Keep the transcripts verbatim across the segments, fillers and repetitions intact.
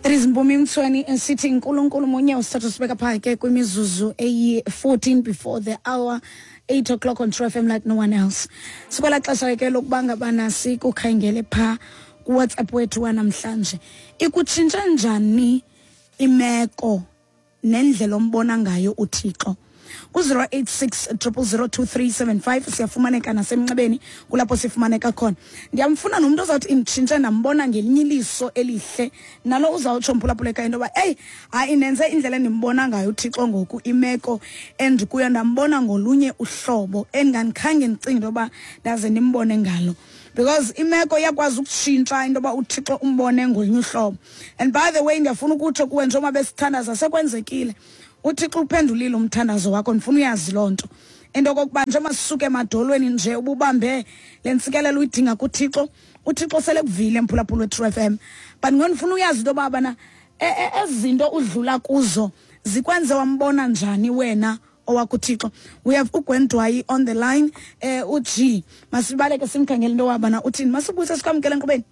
There is Mpumi Mthweni sitting nkulunkulu munye usithathu sibeka phaa ke kwimizuzu eyi fourteen before the hour eight o'clock on True F M like no one else. Sikwela xesha ke lokuba ngabana sikukhangele phaa ku WhatsApp wethu wanamhlanje. Ikutshintsha njani imeko nendlela ombona ngayo uThixo? Ku zero eight six zero zero two three seven five siyafumaneka nasemnxebeni kulapho sifumaneka khona. Ndiyamfuna nomuntu ozawuthi imtshintshe nambona ngelinye iliso elihle nalo uzawutsho mphulaphuleka into ba hey hayi nenze indlela endimbona ngayo uThixo ngoku imeko endikuyo ndambona ngolunye uhlobo enganikhange ndicinge into ba ndaze ndimbone ngalo. Because imeko yakwazi ukutshintsha into ba uThixo umbone ngolunye uhlobo. And by the way ndiyafuna ukutsho kuwe njengoba besithandaza sekwenzekile uThixo uphendulile umthandazo wakho ndifuna uyazi lonto into okokuba nje masisuke emadolweni nje ububambe lentsikelelo uyidinga kuThixo uThixo sele kuvile emphulaphula we-True F M but ngonifuna uyazi into baba na ezinto udlula kuzo zikwenze wambona njani wena owakuThixo. We have uGwendwayi on the line eh uG masibaleke simkhangele into wabana uthini masibuyise sikwamkele enkqubeni.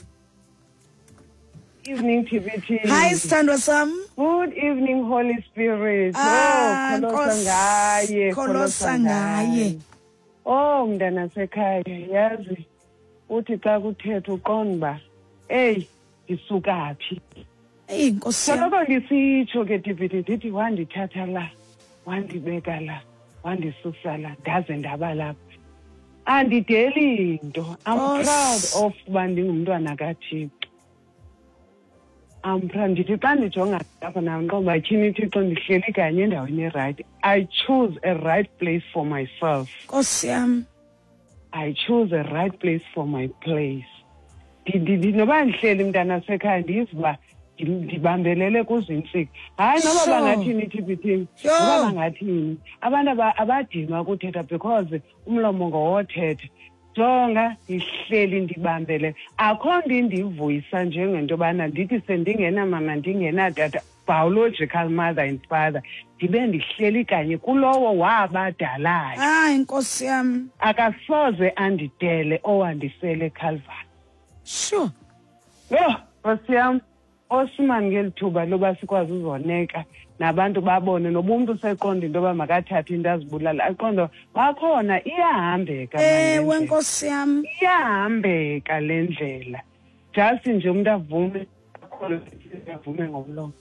Evening T V T. Hi Sithandwa sam. Good evening Holy Spirit. Ah, oh kholosa ngaye kholosa ngaye. Oh mntana sekhaya yazi uthi xa kuthetha uqonba hey isuka phi. Hey Nkosi. Kodwa ngisitsho ke T V T ndithi wandithatha la wandibeka la wandisusa la ndaze ndaba lapha. Andideli into. I'm proud of kuba ndingumntwana kaThixo. I'm proud ndithi xa ndijonga lapha namnqoba tyhini Thixo ndihleli kanye endaweni right. I choose a right place for myself. Nkosi yami. I choose a right place for my place. Ndi noba ndihleli mntana sekhaya ndiziba ndibambelele kuzintsika. Hayi noba bangathini T V T. Noba bangathini. Abantu abadinwa ukuthetha because umlomo ngowothetha. Jonga ihleli ndibambele akho nto indivuyisa njengento bana ndithi sendingena mama ndingena tata biological mother and father ndibe ndihleli kanye kulowo wabadalayo. Hayi Nkosi yami. Akasoze andidele owandisele eCalvary. Sure. Yo Nkosi yami osimani ngelithuba loba sikwazi uzoneka nabantu babone nobuntu seqonda into ba makathatha into azibulala aqonda bakhona iyahambeka manje. Ewe Nkosi yami. Iyahambeka lendlela. Just nje umuntu avume akho avume ngomlomo.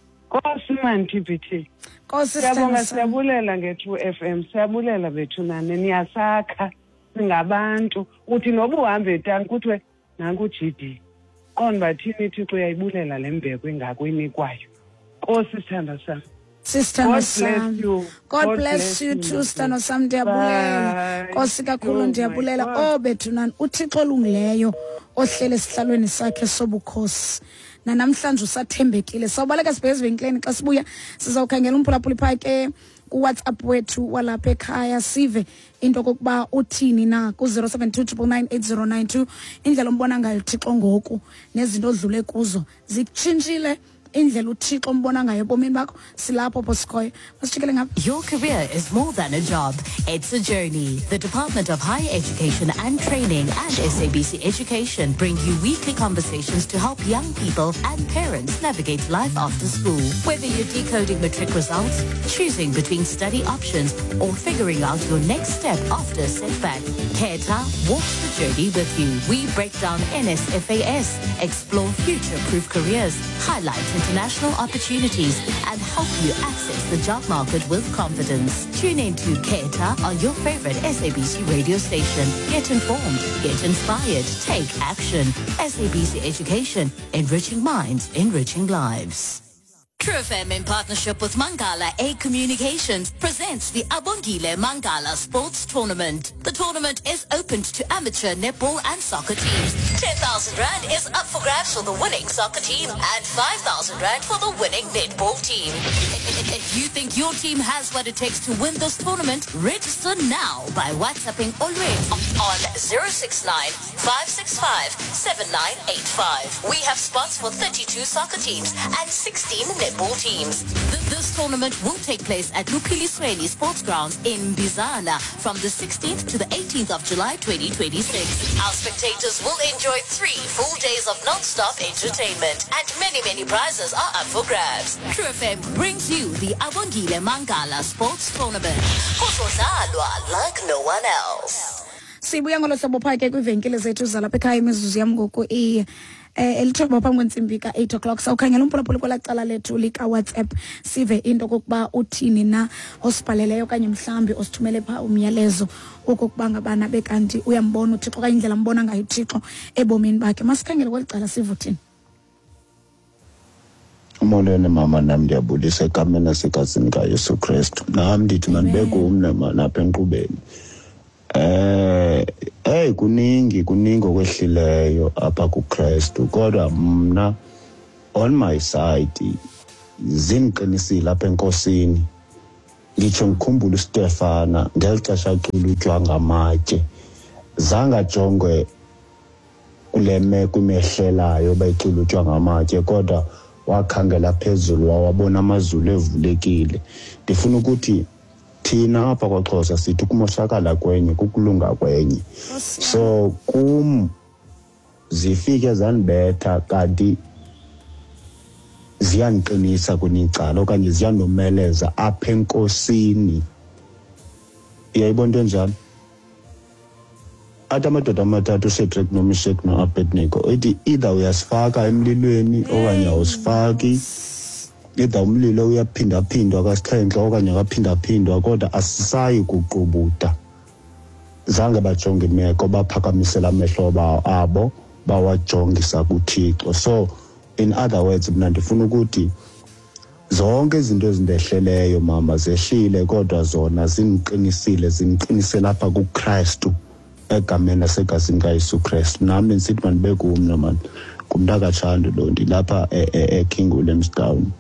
Nkosi man T V T. Nkosi siyabonga siyabulela nge-True F M siyabulela bethunane niyasakha singabantu uthi noba uhambe etanki kuthiwe nanku G D. Qonba thini Thixo uyayibulela lembeko engakwini kwayo. Nkosi sithandwa sami. Sisithandwa sami. God bless you too sithandwa sami ndiyabulela. Nkosi kakhulu ndiyabulela. Oh bethunani uThixo olungileyo ohlele esihlalweni sakhe sobukhosi. Na namhlanje usathembekile. Sawubaleka sibheke ezivenkleni xa sibuya sizawukhangela umphulaphuli phaa ke ku WhatsApp wethu walapha ekhaya sive into kokuba uthini na ku zero seven two nine nine eight zero nine two indlela ombona ngayo uThixo ngoku nezinto odlule kuzo zikutshintshile indlela uThixo ombona ngayo ebomini bakho silapho posikhoyo masijikele ngapha. Your career is more than a job, it's a journey. The Department of Higher Education and Training and S A B C Education bring you weekly conversations to help young people and parents navigate life after school. Whether you're decoding matric results, choosing between study options, or figuring out your next step after a setback, Keta walks the journey with you. We break down N S F A S, explore future-proof careers, highlight international opportunities, and help you access the job market with confidence. Tune in to Keta on your favorite S A B C radio station. Get informed, get inspired, take action. S A B C Education, enriching minds, enriching lives. True F M in partnership with Mangala A Communications presents the Abongile Mangala Sports Tournament. The tournament is open to amateur netball and soccer teams. ten thousand rand is up for grabs for the winning soccer team and five thousand rand for the winning netball team. If you think your team has what it takes to win this tournament, register now by WhatsApping already on zero six nine, five six five, seven nine eight five. We have spots for thirty-two soccer teams and sixteen netball netball teams. Th- This tournament will take place at Lupilisweni Sports Grounds in Bizana from the sixteenth to the eighteenth of July twenty twenty-six. Our spectators will enjoy three full days of non-stop entertainment and many, many prizes are up for grabs. True F M brings you the Abongile Mangala Sports Tournament. Kuzodlalwa like no one else. Sibuya ngolo hlobo phaa ke kwivenkile zethu zalapha ekhaya imizuzu yam ngoku i eh elithoba phambi kwentsimbi ka eight o'clock sawukhangela umpulaphula kwela cala lethu lika WhatsApp sive into kokuba uthini na osibhaleleyo okanye mhlambi osithumele phaa umyalezo okokuba ngabana bekanti uyambona uThixo okanye indlela mbona ngayo uThixo ebomini bakhe. Masikhangele kweli cala sivuthini. Molweni mama, nami ndiyabulisa egameni lasekazini kaYesu Kristu. Nami ndithi mandibeke umna lapha enkqubeni. Eh hey kuningi kuningi okwehlileyo apha kuKristu, kodwa mna on my side zinqinisile lapha enkosini. Ngitsho ngikhumbula uStefana ngelixesha xulutywa ngamatye, zangajongwe kule meko imehlelayo bayixulutywa ngamatye, kodwa wakhangela phezulu wawabona amazulu evulekile. Ndifuna ukuthi thina apha kwaXhosa sithi ukumoshakala kwenye kukulunga kwenye. So kum zifike zanibetha kanti ziyandiqinisa kunicala okanye ziyandomeleza apha enkosini. Uyayibona into enjalo? Athi amadoda amathathu uShadrach noMeshach no-Abednego ethi either uyasifaka emlilweni okanye awusifaki. Either umlilo uyaphindaphindwa kasixhenxe okanye akaphindaphindwa, kodwa asisayi kuqubuta. Zange bajonge imeko, baphakamisela amehlo abo bawajongisa kuThixo. So in other words, mna ndifuna ukuthi zonke izinto ezindehleleyo mama zehlile, kodwa zona ziniqinisile ziniqinisele lapha kuKristu egameni lasegazini kaYesu Kristu. Nami nsithi mandibeke umna man kumntakaTshando lo ndilapha eKing Williamstown.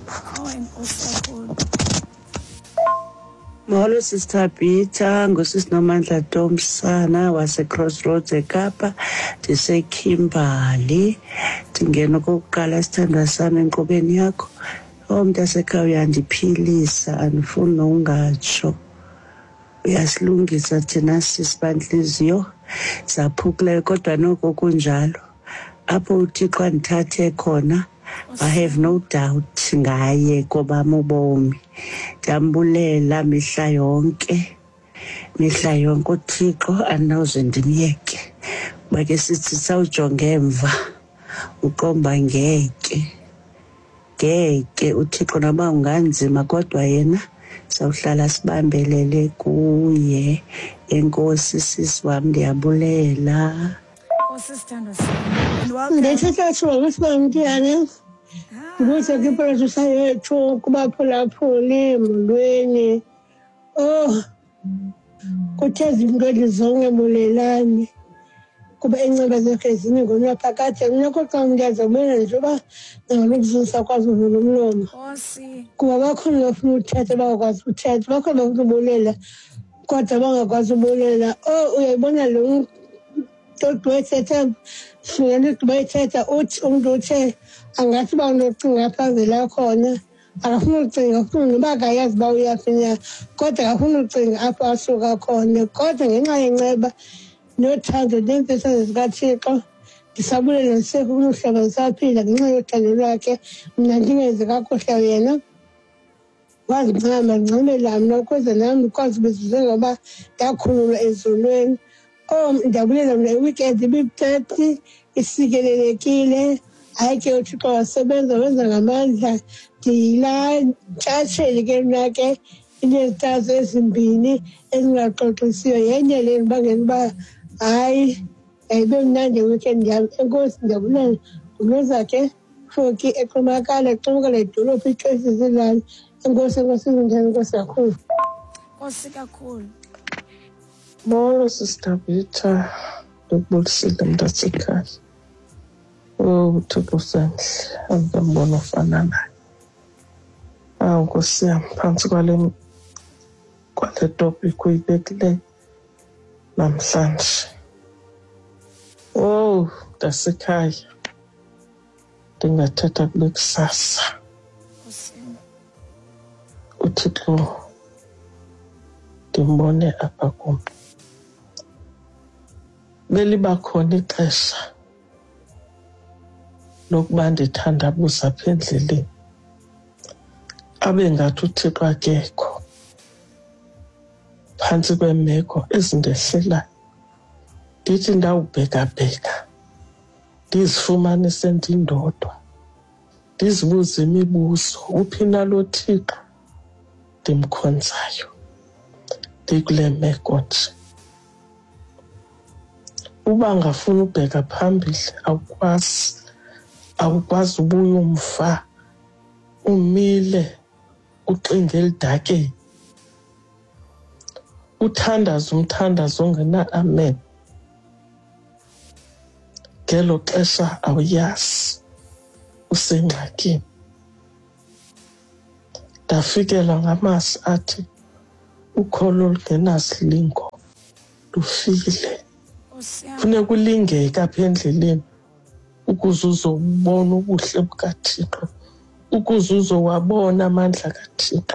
Molo Sister Peter, ngusisi Nomandla Thompsana wase Crossroads eKapa, ndiseKimberley. Ndingena okokuqala isithandwa sami enkqubeni yakho. Umntu asekhaya uyandiphilisa, andifuni nokungatsho. Uyasilungisa thina sisibandliziyo zaphukileyo, kodwa noko kunjalo. Apho uThixo andithathe khona, I have no doubt ngaye kobam ubomi. Ndiyambulela mihla yonke, mihla yonke uThixo andinawuze ndimyeke. Kuba ke sithi sawujonge emva uqomba ngeke, ngeke uThixo noba unganzima kodwa yena sawuhlala sibambelele kuye. Enkosi sisi wam, ndiyabulela. Ndithetha thina sibamntwana ukuze kwiprojekthi yethu kubaphulaphuli emolweni. Oh, kuthe zinto zonke bulelani kuba inceba zakhe ziningona phakathi. Mina kodwa ndiyazobela nje uba ngalokuzisa kwazi uvula umlomo. Kuba bakhona bafuna uthetha bangakwazi uthetha, bakhona bafuna ubulela kodwa bangakwazi ubulela. Oh, uyayibona lo nto ethetha singena bayithetha uthi umuntu uthe angathi uba unocinga apha vela khona akafuna ucinga, ufuna noba akayazi uba uyafina kodwa akafuna ucinga apho asuka khona. Kodwa ngenxa yenceba nothando neemfiso zikaThixo ndisabulela ndisekho umhlaba ndisaphila ngenxa yothando lwakhe. Mna ndingenzi kakuhle yena wazincama ncamela mna ukuze nam ndikwazi ubezize ngoba ndakhululwa ezulwini. Oh, ndiyabulela mna iweekend ibimthethe isikelelekile. Hayi ke uThixo wasebenza wenza ngamandla. Ndiyila ntshatsheli ke mna ke inezitazi ezimbini ezingaxoxisiyo. Yenye le ndibangela uba hayi yayibe mnandi iweekend yam. Enkosi ndiyabulela ngunoza ke Foki eXhumakala eXhumukela idolophu iChoices zilali. Enkosi enkosi njani enkosi kakhulu. Nkosi kakhulu. Molo Sister Peter, ndokubulisile mntasekhaya. Oh, uThixo sandle angambona ofana naye. Awu Nkosi yami, phansi kwale kwale topic uyibekileyo namhlanje. Oh, mntasekhaya, ndingathetha kule kusasa. uThixo ndimbone apha kum. Beliba khona ixesha lokuba ndithandabuza apha endleleni abe ngathi uThixo akekho phantsi kweemeko ezindehlelayo. Ndithi ndawubheka-bheka ndizifumanise ndindodwa, ndizibuze imibuzo, uphi nalo Thixo ndimkhonzayo ndikule meko nje. Uba ngafuna ubheka phambili awukwazi, awukwazi ubuya umva umile uxinge elidakeni, uthandaza umthandazo ongena amen. Ngelo xesha awuyazi usengxakini. Ndafikelwa ngamasi athi ukholo olungenazilingo lufile. Funeka ulingeke apha endleleni ukuze uzobona ubuhle bukaThixo, ukuze uzowabona amandla kaThixo.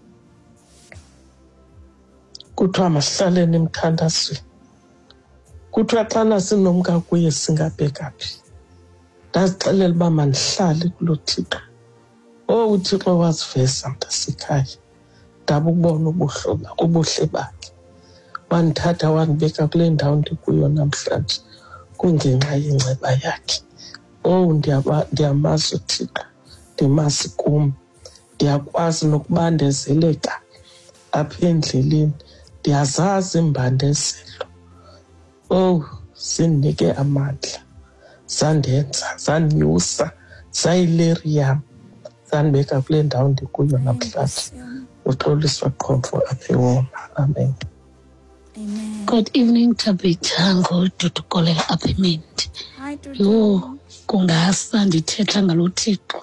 Kuthiwa masihlaleni emthandazweni. Kuthiwa xana sinomka kuye singabheka phi. Ndazixelela uba mandihlale kulo Thixo. Oh, uThixo waziveza mntasekhaya. Ndaba ukubona ubuhlobo ubuhle bakhe. Wandithatha wandibeka kule ndawo ndikuyo namhlanje kungenxa yenceba yakhe. Oh, ndiyamazi uThixo, ndimazi kum. Ndiyakwazi nokubandezeleka apha endleleni. Ndiyazazi imbandezelo. Oh, zindinike amandla. Zandenza, zandinyusa, zayileri yam. Zandibeka kule ndawo ndikuyo namhlanje. Uxoliswa qhomfo apha eWoma. Amen. Amen. Good evening, Tabitha. NguDudu Koleka apha eMendi. Hi, Dudu. Yho, kungasa ndithetha ngalo Thixo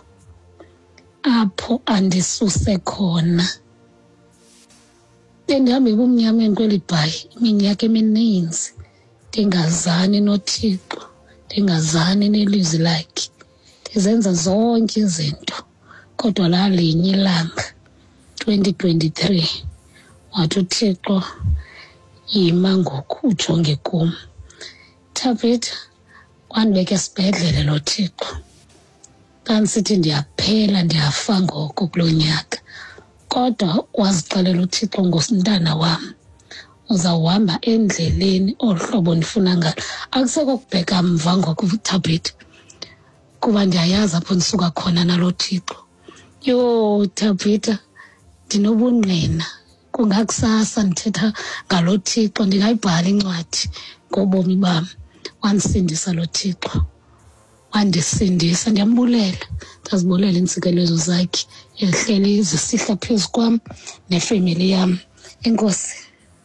apho andisuse khona. Bendihambe ebumnyameni kweli bhayi iminyaka emininzi ndingazani noThixo, ndingazani nelizwi lakhe, ndizenza zonke izinto. Kodwa lalinye ilanga twenty twenty-three wathi uThixo yima ngoku ujonge kum. Tabitha wandibeka esibhedlele lo Thixo. Kansithi ndiyaphela ndiyafa ngoko kulo nyaka. Kodwa wazixelela uThixo ngosintana wam, uzawuhamba endleleni ohlobo ndifuna ngalo. Akusekho kubheka mva ngoku Tabitha, kuba ndiyayazi apho ndisuka khona nalo Thixo. Yho Tabitha, ndinobungqina. Kungakusasa ndithetha ngalo Thixo, ndingayibhala incwadi ngobomi bam. Wandisindisa lo Thixo, wandisindisa. Ndiyambulela, ndazibulela iintsikelezo zakhe ehleli zisihla phezu kwam nefemeli yam. Enkosi.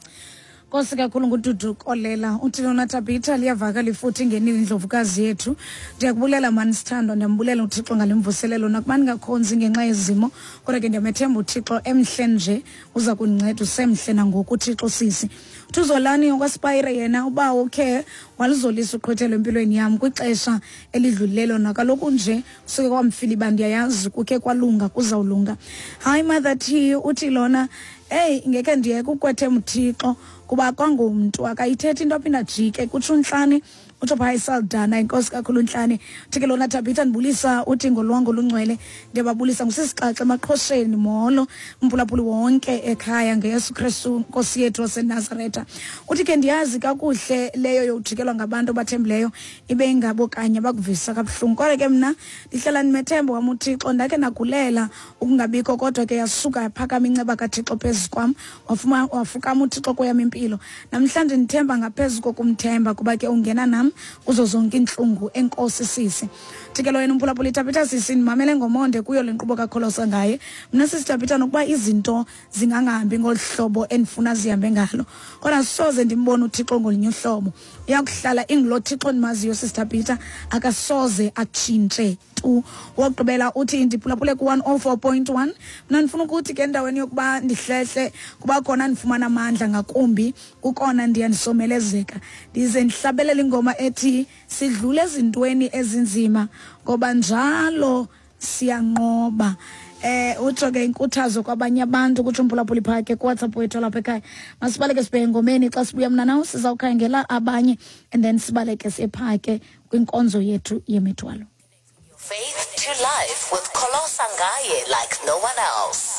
Nkosi kakhulu nguDudu Kolela. Uthi lona Tabitha liyavakala ifuthi ngenile indlovukazi yethu. Ndiyakubulela mani sithandwa, ndiyambulela uThixo ngale mvuselelo nakubani ngakhonzi ngenxa yezimo. Kodwa ke ndiyamethemba uThixo emhle nje uza kundinceda usemhle nangoku uThixo sisi. Thuzolani okwaSpire yena uba ukhe walizolisa uqhwethelo empilweni yam kwixesha elidlulelo nakaloku nje usuke kwamfiliba ndiyayazi kukhe kwalunga kuzawulunga. Hi mother T, uthi lona hey ngeke ndiyeke ukwethemba uThixo kuba kwangumntu akayithethi into aphinda jike kutsho unhlani utsho phaya iSaldana. Inkosi kakhulu unhlani. Uthi ke lona Tabitha ndibulisa uthi ngolwango olungcwele ndiyababulisa ngusisixaxe emaqhosheni molo umphulaphuli wonke ekhaya ngeYesu Kristu Nkosi yethu waseNazaretha. Uthi ke ndiyazi kakuhle leyo yokujikelwa ngabantu abathembileyo ibe ingabo kanye bakuvisa kabuhlungu. Kodwa ke mna ndihlala nimethemba wam uThixo, ndakhe nagulela ukungabikho kodwa ke yasuka yaphakama inceba kaThixo phezu kwam wafuma wafukama uThixo kweyam impilo. Namhlanje ndithemba ngaphezulu kokumthemba kuba ke ungena nam uzo zonke inhlungu. Enkosi sisi. Thikelo yena umphulaphuli Tabitha sisi ndimamele ngomonde kuyo le nkqubo kaKholosa ngaye. Mna sisi Tabitha nokuba izinto zingangahambi ngolhlobo endifuna zihambe ngalo, kodwa soze ndimbone uThixo ngolinye uhlobo. Uyakuhlala ingulo Thixo ndimaziyo sisi Tabitha, akasoze atshintshe tu. Wokugqibela uthi ndiphulaphule ku one oh four point one. Mna ndifuna ukuthi ke endaweni yokuba ndihlehle kuba khona ndifumana amandla ngakumbi ukona ndiyandisomelezeka. Ndize ndihlabelela ingoma ethi sidlule ezintweni ezinzima ngoba njalo siyanqoba. Eh utsho ke inkuthazo kwabanye abantu kutsho uMphulaphuli phake kuWhatsApp wethu lapha ekhaya. Masibaleke sibheke engomeni xa sibuya mna nawo sizawukhangela abanye and then sibaleke siphake kwinkonzo yethu yemithwalo. Faith to life with Kolo Sangaye like no one else.